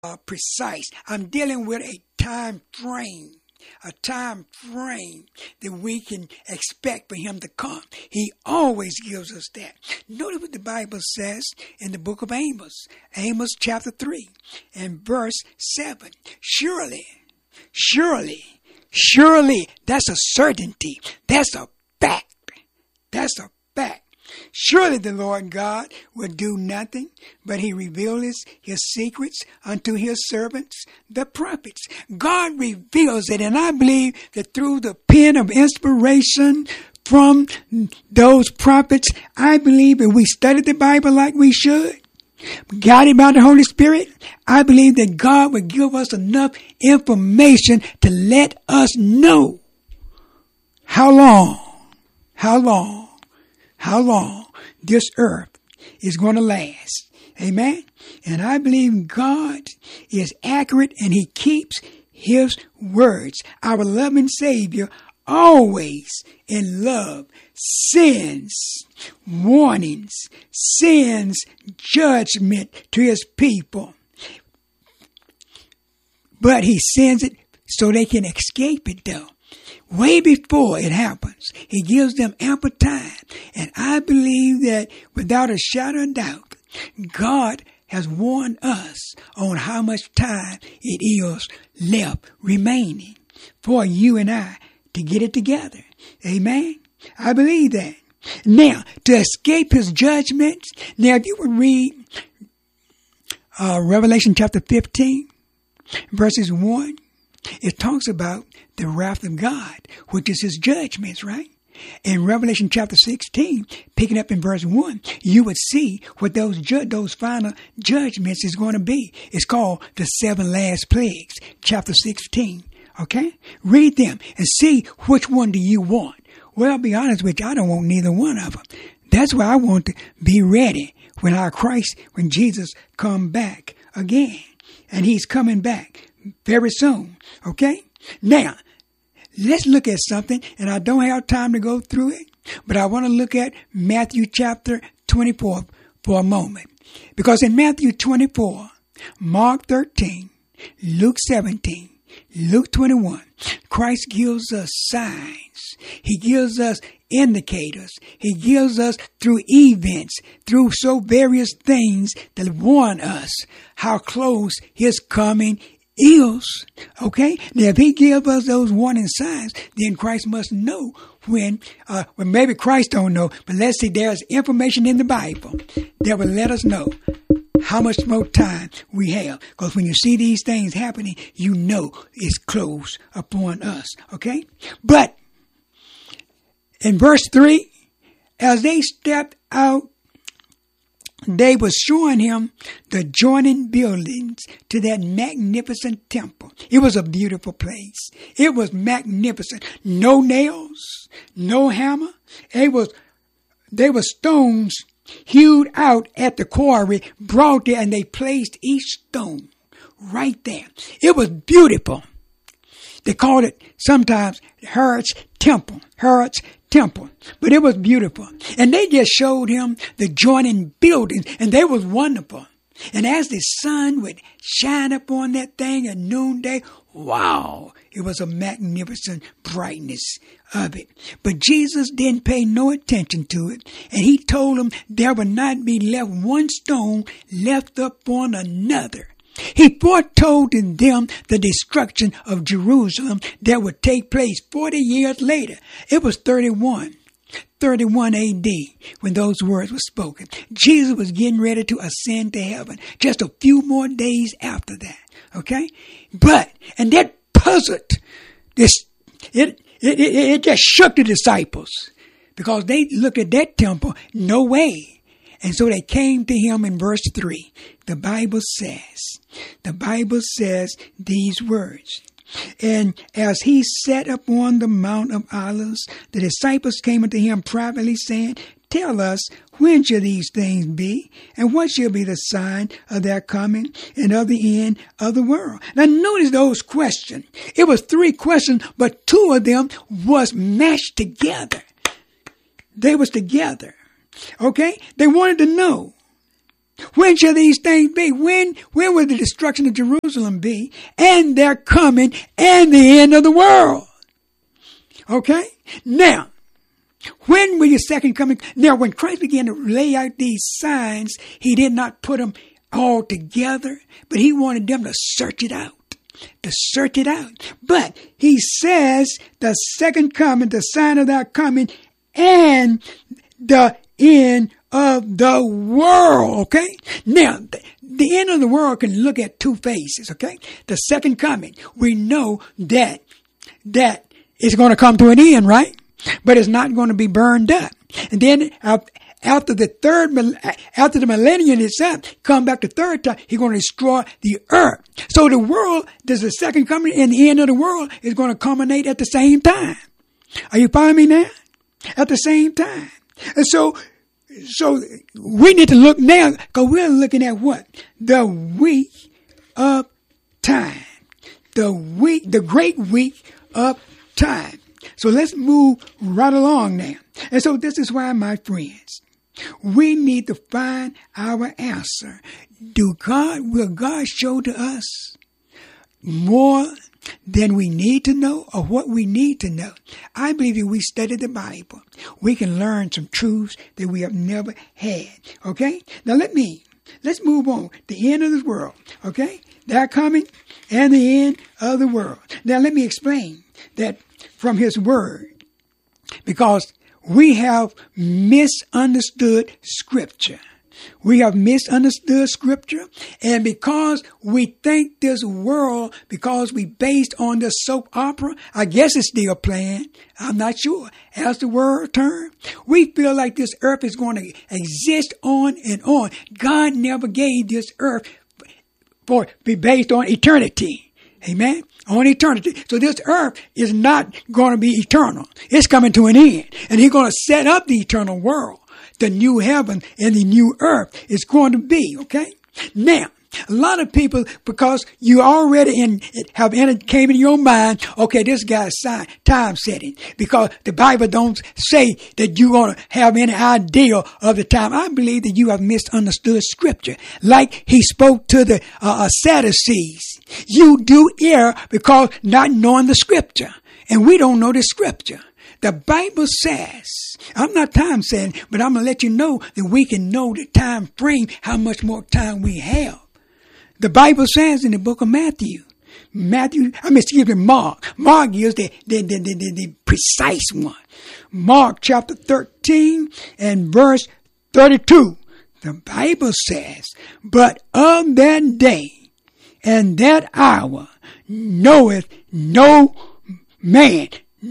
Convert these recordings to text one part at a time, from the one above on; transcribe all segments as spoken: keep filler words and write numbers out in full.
uh, precise. I'm dealing with a time frame. A time frame that we can expect for him to come. He always gives us that. Notice what the Bible says in the book of Amos. Amos chapter three and verse seven. Surely, surely, surely, that's a certainty. That's a fact. That's a fact. Surely the Lord God will do nothing, but he reveals his secrets unto his servants, the prophets. God reveals it, and I believe that through the pen of inspiration from those prophets, I believe if we study the Bible like we should, guided by the Holy Spirit, I believe that God will give us enough information to let us know how long, how long, how long this earth is going to last. Amen? And I believe God is accurate and he keeps his words. Our loving Savior always in love sends warnings, sends judgment to his people. But he sends it so they can escape it though. Way before it happens, he gives them ample time. And I believe that without a shadow of doubt, God has warned us on how much time it is left remaining for you and I to get it together. Amen? I believe that. Now, to escape his judgments, now if you would read uh, Revelation chapter fifteen, verses one, it talks about the wrath of God, which is his judgments, right? In Revelation chapter sixteen, picking up in verse one, you would see what those ju- those final judgments is going to be. It's called the seven last plagues, chapter sixteen. Okay? Read them and see which one do you want. Well, I'll be honest with you, I don't want neither one of them. That's why I want to be ready when our Christ, when Jesus come back again. And he's coming back very soon. Okay? Now, let's look at something, and I don't have time to go through it, but I want to look at Matthew chapter twenty-four for a moment. Because in Matthew twenty-four, Mark thirteen, Luke seventeen, Luke twenty-one, Christ gives us signs. He gives us indicators. He gives us through events, through so various things that warn us how close his coming is. Okay? Now, if he gives us those warning signs, then Christ must know when, uh, well, maybe Christ don't know, but let's see, there's information in the Bible that will let us know how much more time we have. Because when you see these things happening, you know it's close upon us. Okay? But in verse three, as they stepped out, they were showing him the adjoining buildings to that magnificent temple. It was a beautiful place. It was magnificent. No nails, no hammer. It was, they were stones hewed out at the quarry, brought there, and they placed each stone right there. It was beautiful. They called it sometimes Herod's Temple. Herod's Temple. But it was beautiful. And they just showed him the adjoining buildings, and they was wonderful. And as the sun would shine upon that thing at noonday, wow, it was a magnificent brightness of it. But Jesus didn't pay no attention to it. And he told them there would not be left one stone left upon another. He foretold in them the destruction of Jerusalem that would take place forty years later. It was thirty-one, thirty-one A D when those words were spoken. Jesus was getting ready to ascend to heaven just a few more days after that. Okay? But, and that puzzled this, it, it, it, it just shook the disciples because they looked at that temple, no way. And so they came to him in verse three. The Bible says, the Bible says these words. And as he sat upon the Mount of Olives, the disciples came unto him privately, saying, Tell us, when shall these things be? And what shall be the sign of their coming and of the end of the world? Now notice those questions. It was three questions, but two of them was mashed together. They was together. Okay? They wanted to know When shall these things be? When, when will the destruction of Jerusalem be? And their coming and the end of the world. Okay? Now, when will your second coming? Now, when Christ began to lay out these signs, he did not put them all together, but he wanted them to search it out. To search it out. But he says the second coming, the sign of that coming, and the end of the world. Okay? Now, the, the end of the world can look at two phases. Okay? The second coming, we know that that it's going to come to an end, right? But it's not going to be burned up. And then uh, after the third, after the millennium is up, come back the third time, he's going to destroy the earth. So the world, there's the second coming and the end of the world is going to culminate at the same time. Are you following me now? At the same time. And so, so we need to look now, because we're looking at what? The week of time. The week, the great week of time. So let's move right along now. And so this is why, my friends, we need to find our answer. Do God, will God show to us more than we need to know or what we need to know? I believe if we study the Bible, we can learn some truths that we have never had. Okay? Now let me, let's move on. The end of this world. Okay? They're coming and the end of the world. Now let me explain that from his word, because we have misunderstood scripture. We have misunderstood scripture, and because we think this world, because we based on this soap opera, I guess it's still playing, I'm not sure, as the word term, we feel like this earth is going to exist on and on. God never gave this earth for be based on eternity. Amen. On eternity. So this earth is not going to be eternal. It's coming to an end. And he's going to set up the eternal world. The new heaven and the new earth is going to be, okay? Now, a lot of people, because you already in, have entered, came in your mind, okay, this guy's time setting, because the Bible don't say that you're going to have any idea of the time. I believe that you have misunderstood scripture. Like he spoke to the uh, Sadducees. You do err because not knowing the scripture. And we don't know the scripture. The Bible says, I'm not time setting, but I'm going to let you know that we can know the time frame, how much more time we have. The Bible says in the book of Matthew, Matthew, I mean, excuse me, Mark. Mark is the, the, the, the, the, the precise one. Mark chapter thirteen and verse thirty-two. The Bible says, but of that day and that hour knoweth no man,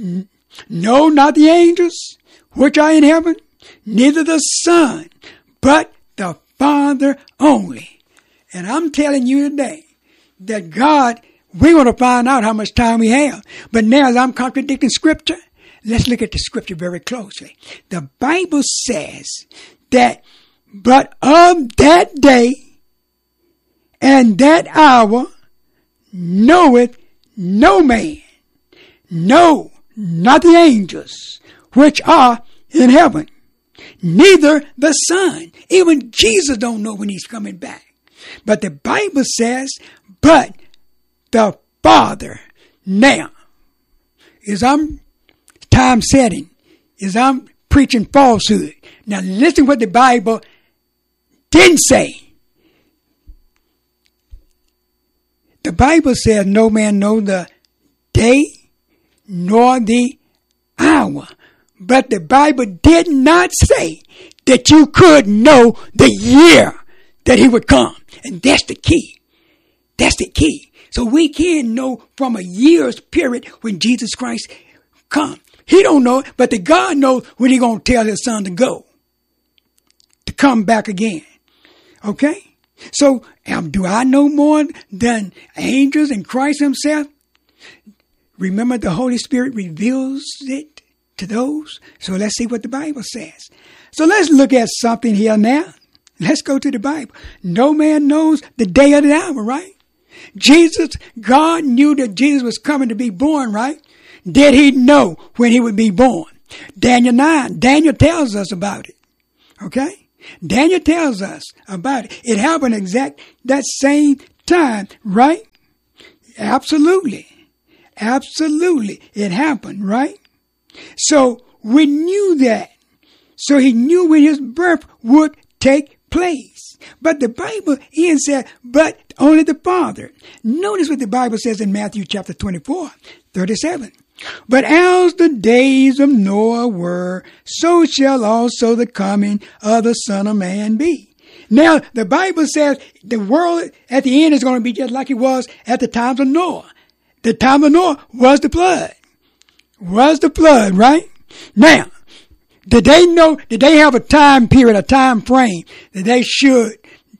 no, not the angels which are in heaven, neither the Son, but the Father only. And I'm telling you today that God, we're going to find out how much time we have. But now as I'm contradicting scripture, let's look at the scripture very closely. The Bible says that, but of that day and that hour knoweth no man, no, not the angels, which are in heaven, neither the Son. Even Jesus don't know when he's coming back. But the Bible says, but the Father. Now, as I'm time setting, as I'm preaching falsehood. Now listen what the Bible didn't say. The Bible says no man knows the day nor the hour. But the Bible did not say that you could know the year that he would come. And that's the key. That's the key. So we can know from a year's period when Jesus Christ comes. He don't know it, but the God knows when he's going to tell his son to go. To come back again. Okay? So, um, do I know more than angels and Christ himself? Remember, the Holy Spirit reveals it to those. So let's see what the Bible says. So let's look at something here now. Let's go to the Bible. No man knows the day or the hour, right? Jesus, God knew that Jesus was coming to be born, right? Did he know when he would be born? Daniel nine, Daniel tells us about it. Okay? Daniel tells us about it. It happened exact that same time, right? Absolutely. Absolutely. It happened, right? So we knew that. So he knew when his birth would take place. But the Bible even said, but only the Father. Notice what the Bible says in Matthew chapter twenty-four, thirty-seven. But as the days of Noah were, so shall also the coming of the Son of Man be. Now, the Bible says the world at the end is going to be just like it was at the times of Noah. The time of Noah was the flood. Was the flood, right? Now, did they know, did they have a time period, a time frame that they should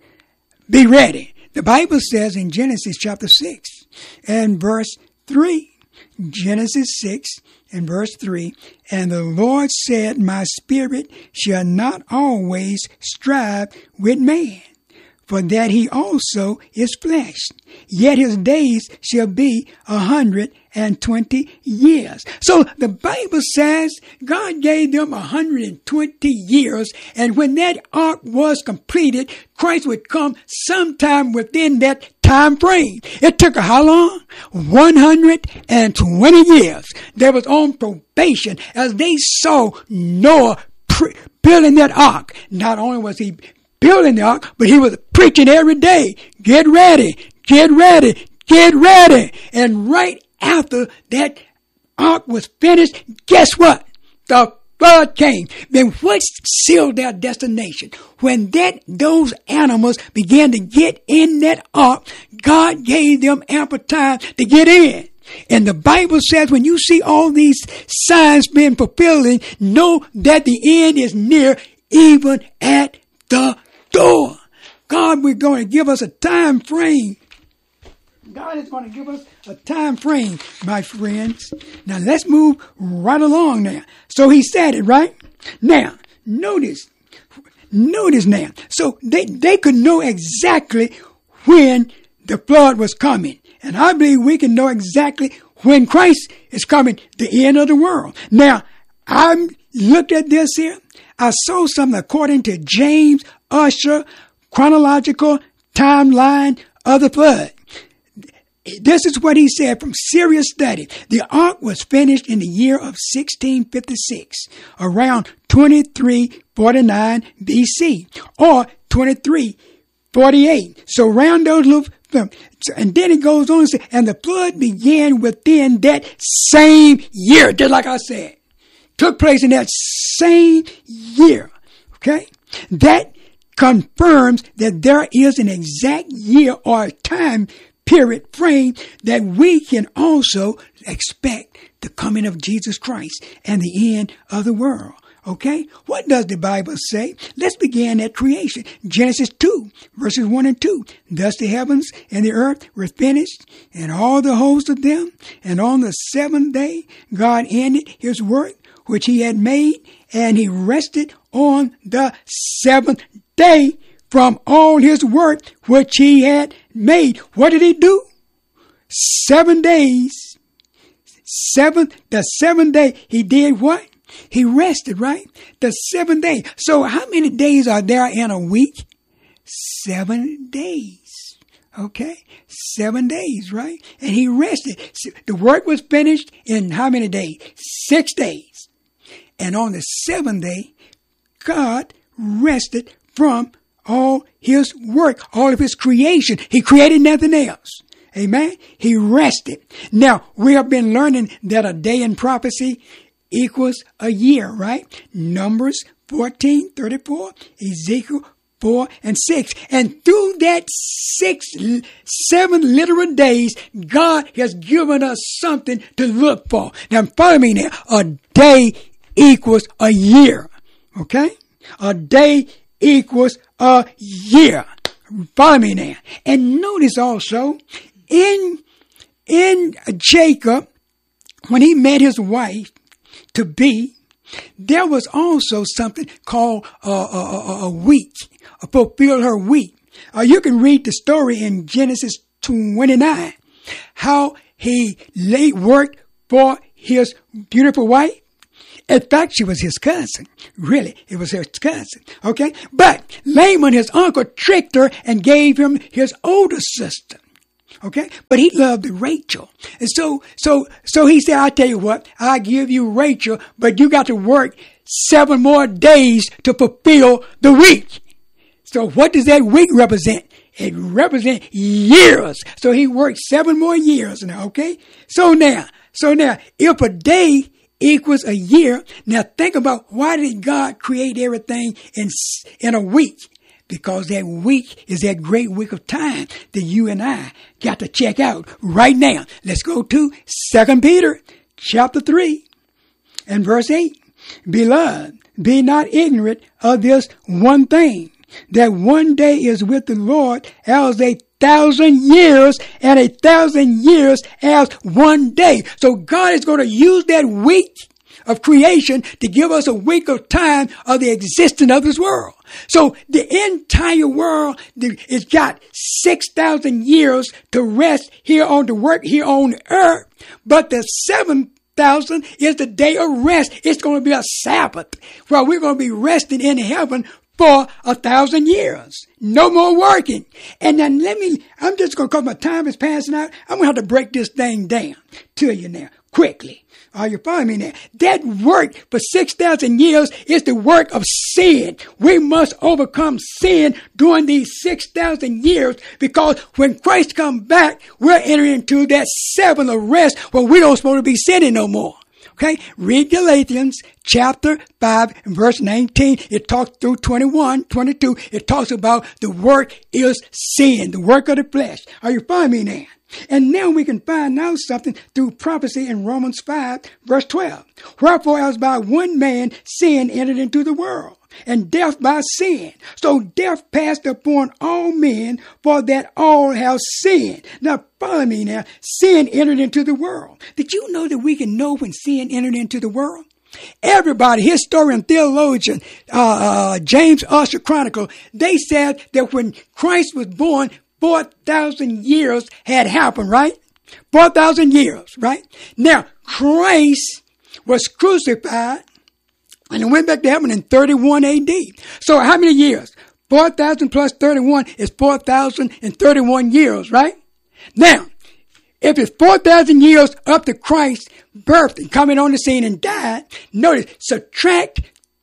be ready? The Bible says in Genesis chapter six and verse three, Genesis six and verse three, and the Lord said, my spirit shall not always strive with man, for that he also is flesh. Yet his days shall be a hundred and twenty years. So the Bible says God gave them a hundred and twenty years, and when that ark was completed, Christ would come sometime within that time frame. It took how long? one hundred twenty years. They was on probation as they saw Noah pre- building that ark. Not only was he building the ark, but he was preaching every day. Get ready, get ready, get ready. And right after that ark was finished, guess what? The flood came. Then what sealed their destination? When that those animals began to get in that ark, God gave them ample time to get in. And the Bible says when you see all these signs being fulfilled, know that the end is near, even at the door. God, we're going to give us a time frame. God is going to give us a time frame, my friends. Now let's move right along now. So he said it, right? Now, notice, notice now. So they, they could know exactly when the flood was coming. And I believe we can know exactly when Christ is coming, the end of the world. Now, I looked at this here. I saw something according to James Ussher chronological timeline of the flood. This is what he said from serious study. The ark was finished in the year of sixteen fifty-six, around twenty-three forty-nine B C, or twenty-three forty-eight. So around those little, and then it goes on and says, and the flood began within that same year, just like I said. Took place in that same year. Okay? That confirms that there is an exact year or time period frame that we can also expect the coming of Jesus Christ and the end of the world. Okay? What does the Bible say? Let's begin at creation. Genesis two, verses one and two. Thus the heavens and the earth were finished, and all the host of them. And on the seventh day, God ended his work which he had made, and he rested on the seventh day from all his work which he had made. What did he do? Seven days. Seven, the seventh day, he did what? He rested, right? The seventh day. So how many days are there in a week? Seven days. Okay? Seven days, right? And he rested. The work was finished in how many days? Six days. And on the seventh day, God rested from all his work, all of his creation. He created nothing else. Amen? He rested. Now, we have been learning that a day in prophecy equals a year, right? Numbers fourteen, thirty-four, Ezekiel four and six. And through that six, seven literal days, God has given us something to look for. Now, follow me now. A day equals a year. Okay? A day equals a year. Follow me now. And notice also, in, in Jacob, when he met his wife to be, there was also something called a, a, a, a week, a fulfill her week. Uh, you can read the story in Genesis twenty-nine, how he late worked for his beautiful wife. In fact, she was his cousin. Really, it was his cousin. Okay? But Laban, his uncle, tricked her and gave him his older sister. Okay? But he loved Rachel. And so, so, so he said, I tell you what, I give you Rachel, but you got to work seven more days to fulfill the week. So what does that week represent? It represents years. So he worked seven more years now, okay? So now, so now, if a day equals a year, now think about why did God create everything in, in a week? Because that week is that great week of time that you and I got to check out right now. Let's go to Second Peter chapter three and verse eight. Beloved, be not ignorant of this one thing, that one day is with the Lord as a thousand years, and a thousand years as one day. So God is going to use that week of creation to give us a week of time of the existence of this world. So the entire world has got six thousand years to rest here on the work here on earth, but the seven thousand is the day of rest. It's going to be a Sabbath where we're going to be resting in heaven for a thousand years. No more working. And then let me, I'm just going to, because my time is passing out, I'm going to have to break this thing down to you now, quickly. Are you following me now? That work for six thousand years is the work of sin. We must overcome sin during these six thousand years, because when Christ comes back, we're entering into that seventh of rest where we don't supposed to be sinning no more. Okay, read Galatians chapter five and verse nineteen. It talks through twenty-one, twenty-two. It talks about the work is sin, the work of the flesh. Are you following me now? And now we can find out something through prophecy in Romans five, verse twelve. Wherefore, as by one man sin entered into the world, and death by sin. So death passed upon all men, for that all have sinned. Now follow me now. Sin entered into the world. Did you know that we can know when sin entered into the world? Everybody, historian, theologian, uh, uh, James Usher Chronicle, they said that when Christ was born, four thousand years had happened, right? four thousand years, right? Now, Christ was crucified and he went back to heaven in thirty-one A D. So how many years? four thousand plus thirty-one is four thousand thirty-one years, right? Now, if it's four thousand years up to Christ's birth and coming on the scene and died, notice, subtract,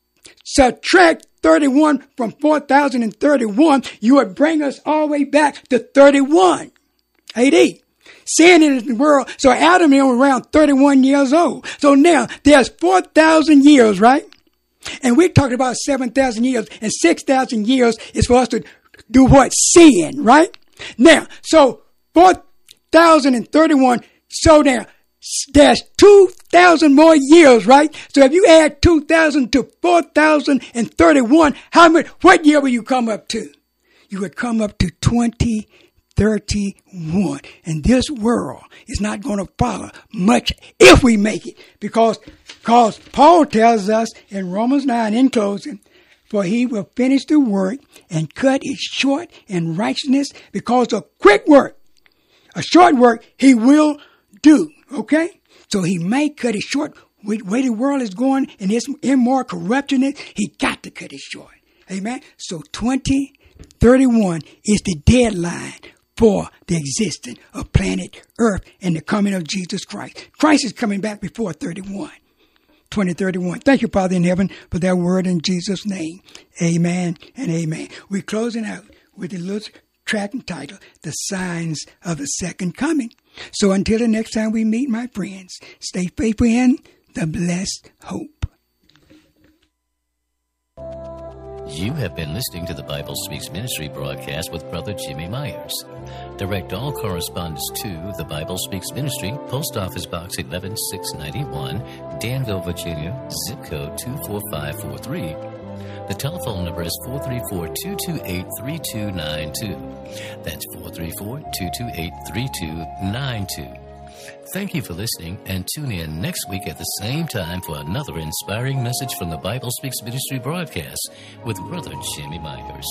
subtract thirty-one from four thousand thirty-one, you would bring us all the way back to thirty-one A D. Sin in the world, so Adam was around thirty-one years old. So now, there's four thousand years, right? And we're talking about seven thousand years, and six thousand years is for us to do what? Sin, right? Now, so four thousand thirty-one, so now, there's two thousand more years, right? So if you add two thousand to four thousand thirty-one, how many, what year will you come up to? You would come up to twenty thirty-one. And this world is not going to follow much if we make it. Because, because Paul tells us in Romans nine in closing, for he will finish the work and cut it short in righteousness, because of quick work, a short work, he will do. Okay? So he may cut it short. With the way the world is going and its immoral corruption is, he got to cut it short. Amen? So twenty thirty-one is the deadline for the existence of planet Earth and the coming of Jesus Christ. Christ is coming back before thirty-one. twenty thirty-one. Thank you, Father in heaven, for that word in Jesus' name. Amen and amen. We're closing out with a little track entitled, The Signs of the Second Coming. So until the next time we meet, my friends, stay faithful in the blessed hope. You have been listening to the Bible Speaks Ministry broadcast with Brother Jimmy Myers. Direct all correspondence to the Bible Speaks Ministry, Post Office Box eleven six ninety-one, Danville, Virginia, zip code two four five four three. The telephone number is four three four, two two eight, three two nine two. That's four three four, two two eight, three two nine two. Thank you for listening, and tune in next week at the same time for another inspiring message from the Bible Speaks Ministry broadcast with Brother Jimmy Myers.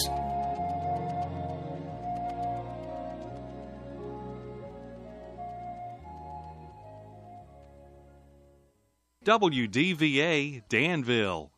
W D V A Danville.